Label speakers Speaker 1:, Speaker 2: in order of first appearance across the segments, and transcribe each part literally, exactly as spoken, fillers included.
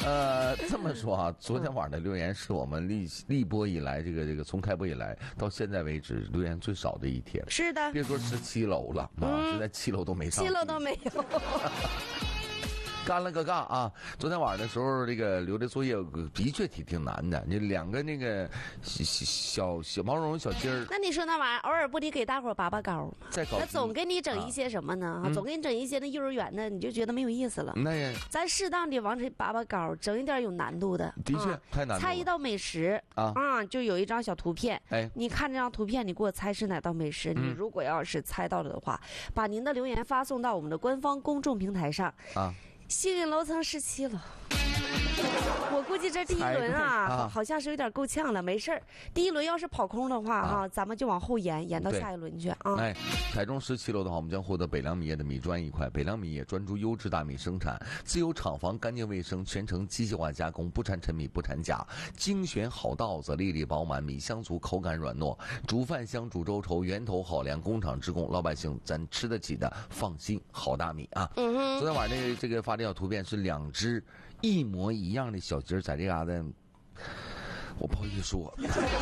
Speaker 1: 呃，这么说啊，昨天晚上的留言是我们立立播以来，这个这个从开播以来到现在为止留言最少的一天。
Speaker 2: 是的，
Speaker 1: 别说十七楼了啊，现在七楼都没上，
Speaker 2: 七楼都没有。
Speaker 1: 干了个尬啊！昨天晚上的时候，这个留的作业的确挺挺难的。那两个那个小小小毛绒小鸡儿，
Speaker 2: 那你说那玩意儿，偶尔不得给大伙儿拔拔高吗？
Speaker 1: 再搞，
Speaker 2: 那总给你整一些什么呢？啊、总给你整一些那幼儿园的，你就觉得没有意思了。
Speaker 1: 那也，
Speaker 2: 咱适当的往这拔拔高，整一点有难度的。
Speaker 1: 的确、
Speaker 2: 啊、
Speaker 1: 太难了。
Speaker 2: 猜一道美食啊啊，就有一张小图片。哎，你看这张图片，你给我猜是哪道美食？嗯、你如果要是猜到了的话，把您的留言发送到我们的官方公众平台上啊。幸运楼层十七楼，我估计这第一轮啊，啊好像是有点够呛了，没事儿。第一轮要是跑空的话哈、啊，咱们就往后延，延到下一轮去啊。
Speaker 1: 哎，台中十七楼的话，我们将获得北凉米业的米砖一块。北凉米业专注优质大米生产，自有厂房，干净卫生，全程机械化加工，不产陈米，不产钾，精选好稻子，粒粒饱满，米香足，口感软糯，煮饭香，煮粥稠，源头好粮，工厂直供，老百姓咱吃得起的，放心，好大米啊。嗯哼。昨天晚上这个这个发这条图片是两只一模一样的小鸡儿在这嘎达，我不好意思说。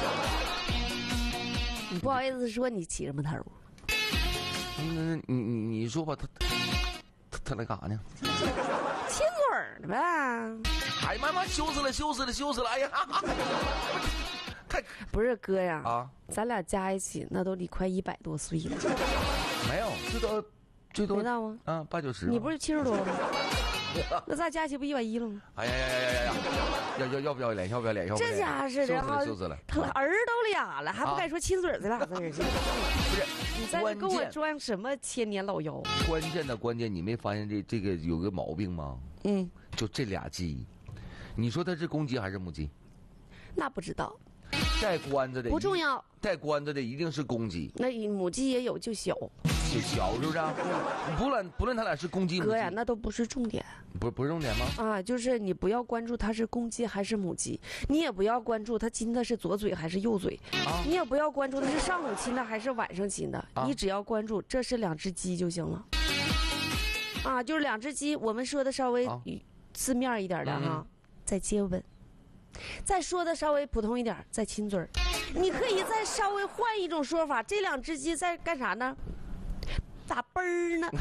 Speaker 2: 你不好意思说你起什么头？
Speaker 1: 嗯，你你你说吧，他他他来干啥呢？
Speaker 2: 亲嘴儿呢呗。
Speaker 1: 哎呀妈妈，羞死了，羞死了，羞死了！哎呀，太
Speaker 2: 不是哥呀
Speaker 1: 啊，
Speaker 2: 咱俩加一起那都得快一百多岁了。
Speaker 1: 没有，最多最多
Speaker 2: 没到吗？
Speaker 1: 啊，八九十。
Speaker 2: 你不是七十多了吗？那咱加起不一百一了吗？
Speaker 1: 哎呀呀呀呀呀呀！要要要不要脸？要不要脸？要不要脸？
Speaker 2: 这家是的哈，
Speaker 1: 羞死了！
Speaker 2: 他儿都俩了，还不该说亲嘴这俩字儿？不是，你在这跟我装什么千年老妖？
Speaker 1: 关键的关键，你没发现这这个有个毛病吗？嗯，就这俩鸡，你说它是公鸡还是母鸡？
Speaker 2: 那不知道。
Speaker 1: 带关子的
Speaker 2: 不重要，
Speaker 1: 带关子的一定是公鸡。
Speaker 2: 那母鸡也有，就小。
Speaker 1: 就小是不是、啊？不论不论他俩是公鸡母鸡，
Speaker 2: 哥呀，那都不是重点。
Speaker 1: 不不是重点吗？
Speaker 2: 啊，就是你不要关注它是公鸡还是母鸡，你也不要关注它亲的是左嘴还是右嘴，啊、你也不要关注它是上午亲的还是晚上亲的，啊、你只要关注这是两只鸡就行了。啊，就是两只鸡，我们说的稍微字面一点的哈、啊，在接吻。再说的稍微普通一点，在亲嘴儿。你可以再稍微换一种说法，这两只鸡在干啥呢？打啵儿呢？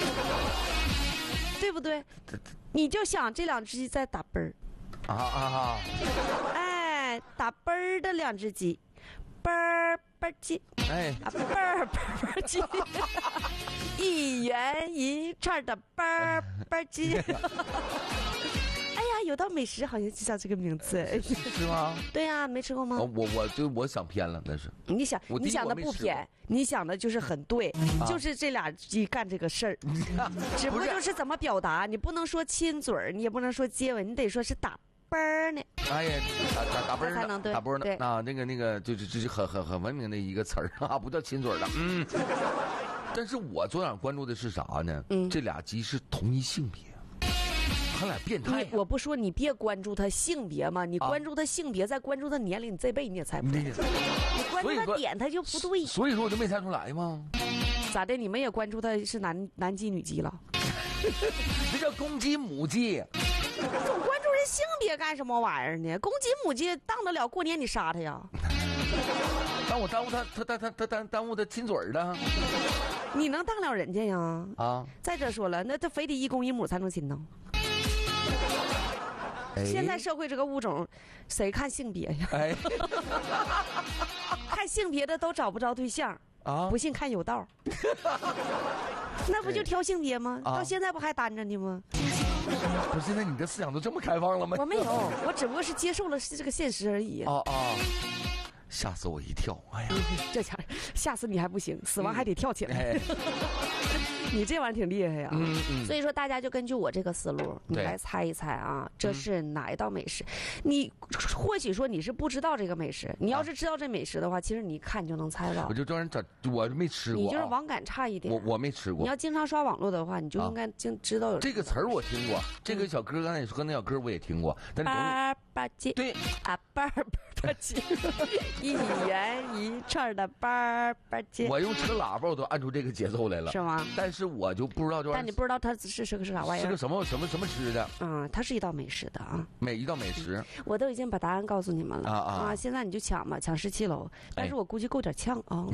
Speaker 2: 对不对？你就想这两只鸡在打啵儿。
Speaker 1: 啊啊啊！
Speaker 2: 哎，打啵儿的两只鸡，啵儿啵儿鸡，哎，啵儿啵儿啵儿鸡，一圆一串的啵儿啵儿鸡。哎呀，有道美食好像就叫这个名字，
Speaker 1: 是吗？
Speaker 2: 对呀、啊，没吃过吗？
Speaker 1: 哦、我我就我想偏了，那是
Speaker 2: 你想你想的不偏，你想的就是很对，啊、就是这俩鸡干这个事儿，只不过就是怎么表达，你不能说亲嘴儿，你也不能说接吻，你得说是打啵儿呢。
Speaker 1: 哎呀，打打打啵儿
Speaker 2: 才能对，
Speaker 1: 打啵儿呢啊，那个那个就是就是很很很文明的一个词儿啊，不叫亲嘴儿了，嗯。但是我昨晚关注的是啥呢？嗯，这俩鸡是同一性别。他俩变态、啊！
Speaker 2: 我不说你别关注他性别嘛，你关注他性别，啊、再关注他年龄，你这辈你也猜不出来。你关注他点，他就不对。
Speaker 1: 所以说我就没猜出来吗？
Speaker 2: 咋的？你们也关注他是男男鸡女鸡了？
Speaker 1: 这叫公鸡母鸡。
Speaker 2: 总关注人性别干什么玩意儿呢？公鸡母鸡当得了过年你杀他呀？
Speaker 1: 当我耽误他，他他他他耽耽误他亲嘴儿的。
Speaker 2: 你能当了人家呀？啊！再者说了，那这非得一公一母才能亲呢。现在社会这个物种，谁看性别呀？哎、看性别的都找不着对象啊！不信看有道，那不就挑性别吗？啊、到现在不还单着呢吗？
Speaker 1: 不是，那你的思想都这么开放了吗？
Speaker 2: 我没有，我只不过是接受了这个现实而已。
Speaker 1: 啊啊！吓死我一跳！哎呀，
Speaker 2: 这家伙吓死你还不行，死亡还得跳起来。嗯哎你这玩意儿挺厉害呀、啊嗯嗯，所以说大家就根据我这个思路，你来猜一猜啊，这是哪一道美食？你或许说你是不知道这个美食，你要是知道这美食的话，其实你一看就能猜到。
Speaker 1: 我就专门找，我没吃过、啊，
Speaker 2: 你就是网感差一点。
Speaker 1: 我我没吃过。
Speaker 2: 你要经常刷网络的话，你就应该经知道有、
Speaker 1: 啊、这个词儿我听过，这个小歌刚才你说那小歌我也听过，但是
Speaker 2: 叭叭鸡
Speaker 1: 对
Speaker 2: 啊叭叭。 粑鸡，一元一串的粑粑鸡。
Speaker 1: 我用车喇叭我都按出这个节奏来了，
Speaker 2: 是吗？
Speaker 1: 但是我就不知道这玩意儿。
Speaker 2: 但你不知道它是是个是啥玩意儿？
Speaker 1: 是个什么什么什么吃的？
Speaker 2: 嗯，它是一道美食的啊。
Speaker 1: 每一道美食，
Speaker 2: 我都已经把答案告诉你们了
Speaker 1: 啊啊！
Speaker 2: 啊现在你就抢吧，抢十七楼，但是我估计够点呛啊。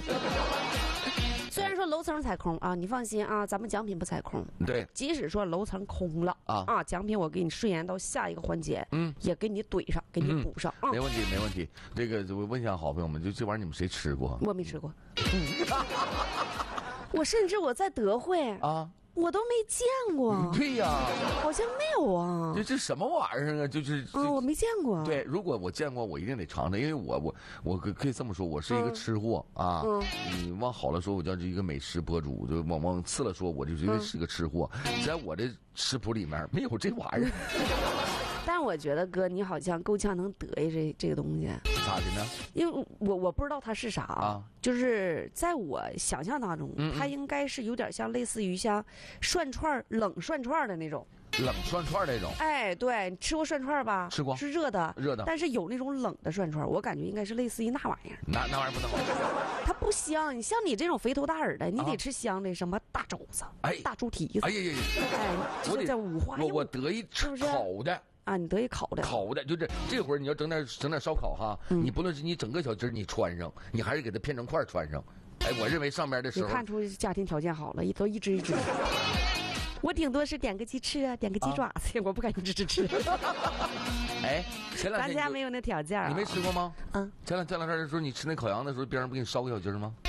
Speaker 2: 虽然说楼层踩空啊，你放心啊，咱们奖品不踩空。
Speaker 1: 对，
Speaker 2: 即使说楼层空了啊啊，奖品我给你顺延到下一个环节，嗯，也给你怼上，给你补上。
Speaker 1: 嗯、没问题，没问题。这个我问一下好朋友们，就这玩意儿你们谁吃过？
Speaker 2: 我没吃过。嗯，我甚至我在德惠啊。我都没见过。
Speaker 1: 对呀，
Speaker 2: 好像没有啊。
Speaker 1: 这这什么玩意儿啊？就是
Speaker 2: 啊，我没见过。
Speaker 1: 对，如果我见过，我一定得尝尝，因为我我我可可以这么说，我是一个吃货啊。嗯，你往好了说，我叫一个美食博主；就往往次了说，我就绝对是个吃货。在我的食谱里面没有这玩意儿。
Speaker 2: 但我觉得哥，你好像够呛能得意这这个东西。
Speaker 1: 咋的呢？
Speaker 2: 因为我我不知道它是啥啊，就是在我想象当中，嗯嗯它应该是有点像类似于像涮串冷涮串的那种。
Speaker 1: 冷涮串那种？
Speaker 2: 哎，对，你吃过涮串吧？
Speaker 1: 吃过，
Speaker 2: 是热的，
Speaker 1: 热的。
Speaker 2: 但是有那种冷的涮串，我感觉应该是类似于那玩意儿。
Speaker 1: 那那玩意儿不能好吃。
Speaker 2: 它不香，你像你这种肥头大耳的，你得吃香的，什么大肘子、哎，大猪蹄子。
Speaker 1: 哎呀呀呀！
Speaker 2: 哎，我得五花
Speaker 1: 肉。我我得意吃烤的。
Speaker 2: 啊，你得意烤的，
Speaker 1: 烤的就是这会儿你要整点整点烧烤哈，嗯、你不论是你整个小鸡儿你穿上，你还是给它片成块穿上。哎，我认为上面的时候，
Speaker 2: 你看出家庭条件好了，都一只一只。我顶多是点个鸡翅啊，点个鸡爪子，啊、我不敢一只只吃。
Speaker 1: 哎，前两天
Speaker 2: 咱家没有那条件、啊，
Speaker 1: 你没吃过吗？
Speaker 2: 嗯，
Speaker 1: 前两前两天的时候，你吃那烤羊的时候，别人不给你烧个小鸡儿吗？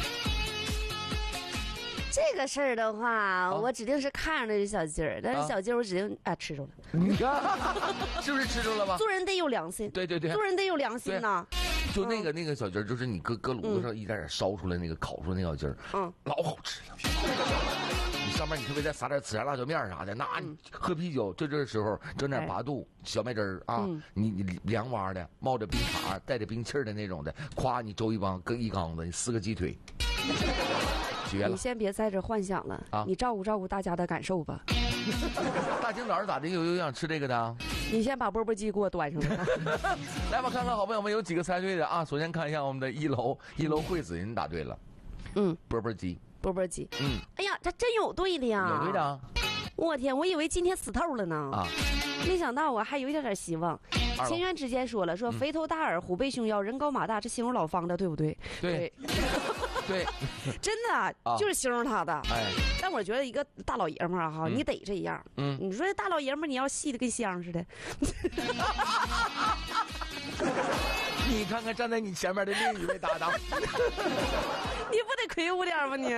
Speaker 2: 这个事儿的话、啊，我指定是看着这小鸡儿，但是小鸡儿我指定啊吃着了。
Speaker 1: 你看，是不是吃着了吧？
Speaker 2: 做人得有良心。
Speaker 1: 对对对，
Speaker 2: 做人得有良心呐。
Speaker 1: 就那个、嗯、那个小鸡儿，就是你搁搁炉子上一点点烧出来那个、嗯、烤出来那小鸡儿，嗯，老好吃了。你上面你特别再撒点孜然辣椒面啥的，那你喝啤酒就这时候整点八度、哎、小麦汁儿啊，嗯、你你凉哇的，冒着冰碴带着冰气儿的那种的，夸你周一帮跟一缸子，你四个鸡腿。
Speaker 2: 你先别在这幻想了啊！你照顾照顾大家的感受吧。
Speaker 1: 大清早上咋的？有有想吃这个的？
Speaker 2: 你先把钵钵鸡给我端上来。
Speaker 1: 来吧，看看好朋友们有几个猜对的啊！首先看一下我们的一楼，一楼惠子人答对了。嗯，钵钵鸡，
Speaker 2: 钵钵鸡。嗯，哎呀，这真有对的呀！
Speaker 1: 有对的啊！
Speaker 2: 我天，我以为今天死透了呢。啊！没想到我还有一点点希望。前缘之间说了，说肥头大耳、虎背熊腰、人高马大，这形容老方的，对不对？
Speaker 1: 对。对，
Speaker 2: 真的、啊、就是形容他的。
Speaker 1: 哎，
Speaker 2: 但我觉得一个大老爷们儿哈，嗯、你得这样。嗯，你说大老爷们儿，你要细的跟香似的。
Speaker 1: 你看看站在你前面的另一位搭档，
Speaker 2: 你不得魁梧点吗你？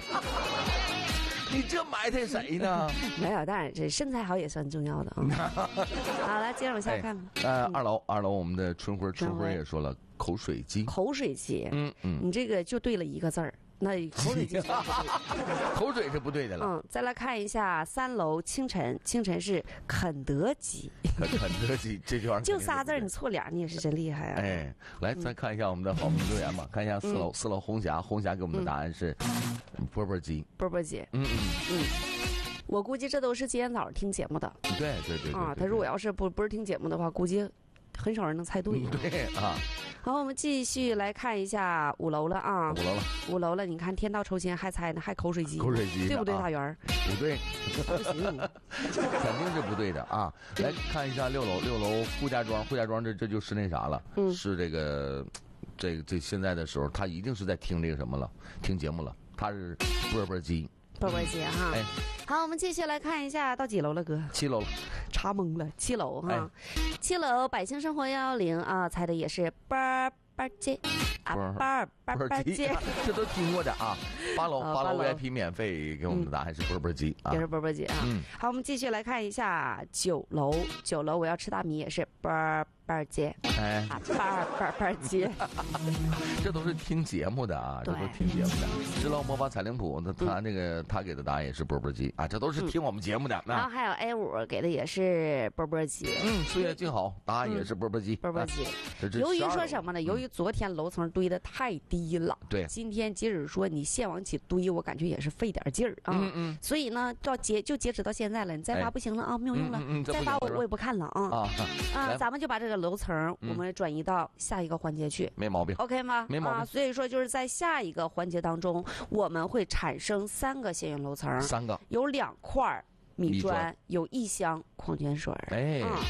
Speaker 1: 你这埋汰谁呢？
Speaker 2: 没有，当然这身材好也算重要的啊。好，来接着往下看吧。
Speaker 1: 哎、呃，二楼，二楼，我们的春辉，春辉也说了。口水鸡，
Speaker 2: 口水鸡，嗯嗯，你这个就对了一个字儿，那口水鸡，
Speaker 1: 口水是不对的了。
Speaker 2: 嗯，再来看一下三楼清晨，清晨是肯德基，
Speaker 1: 肯德基这句话
Speaker 2: 就仨字儿，你错俩，你也是真厉害啊！
Speaker 1: 哎，来再看一下我们的好评留言吧，看一下四楼，四楼红霞，红霞给我们的答案是钵钵鸡，
Speaker 2: 钵钵鸡，嗯嗯嗯。我估计这都是今天早上听节目的。
Speaker 1: 对对对
Speaker 2: 啊，他如果要是不不是听节目的话，估计很少人能猜对。
Speaker 1: 对啊。
Speaker 2: 好，我们继续来看一下五楼了啊！
Speaker 1: 五楼了，
Speaker 2: 五楼了！你看天道酬勤还猜呢，还口水鸡，
Speaker 1: 口水鸡
Speaker 2: 对不对？大圆
Speaker 1: 不对，
Speaker 2: 不行，
Speaker 1: 肯定是不对的啊！来看一下六楼，六楼傅家庄，傅家庄这这就是那啥了，嗯、是这个，这个这现在的时候，他一定是在听这个什么了，听节目了，他是钵钵鸡。
Speaker 2: 钵钵鸡哈，哎，好，我们继续来看一下到几楼了，哥？
Speaker 1: 七楼了，
Speaker 2: 查懵了，七楼哈，哎、七楼百姓生活幺幺零啊，猜的也是钵钵鸡啊，钵钵钵鸡，
Speaker 1: 这都听过的啊。八楼，八楼 V I P 免费给我们的答案是钵钵鸡啊，
Speaker 2: 也是钵钵鸡啊。嗯，好，我们继续来看一下九楼，九楼我要吃大米也是钵钵鸡，哎，钵钵钵鸡，
Speaker 1: 这都是听节目的啊，这都听节目的。知道魔法彩铃谱，他他那个他给的答案也是钵钵鸡啊，这都是听我们节目的。
Speaker 2: 然后还有 A 五给的也是钵钵鸡，
Speaker 1: 嗯，岁月静好，答案也是钵钵鸡，
Speaker 2: 钵钵鸡。由于说什么呢？由于昨天楼层堆的太低了，
Speaker 1: 对，
Speaker 2: 今天即使说你现往起堆，我感觉也是费点劲儿啊。嗯嗯。所以呢，到截就截止到现在了，你再发不行了啊，没有用了，再发我我也不看了啊。啊啊，咱们就把这个个楼层，我们转移到下一个环节去，
Speaker 1: 没毛病
Speaker 2: ，OK 吗？
Speaker 1: 没毛病。
Speaker 2: 啊，所以说就是在下一个环节当中，我们会产生三个先用楼层，
Speaker 1: 三个，
Speaker 2: 有两块米砖，
Speaker 1: 米砖
Speaker 2: 有一箱矿泉水。
Speaker 1: 哎。
Speaker 2: 嗯